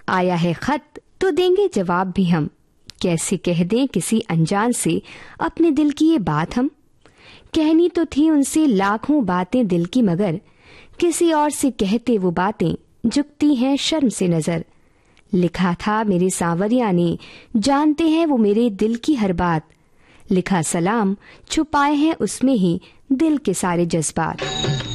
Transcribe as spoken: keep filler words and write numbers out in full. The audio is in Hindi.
आया है खत तो देंगे जवाब भी हम, कैसे कह दें किसी अनजान से अपने दिल की ये बात हम। कहनी तो थी उनसे लाखों बातें दिल की, मगर किसी और से कहते वो बातें झुकती हैं शर्म से नजर। लिखा था मेरे सांवरिया ने, जानते हैं वो मेरे दिल की हर बात, लिखा सलाम छुपाए हैं उसमें ही दिल के सारे जज्बात।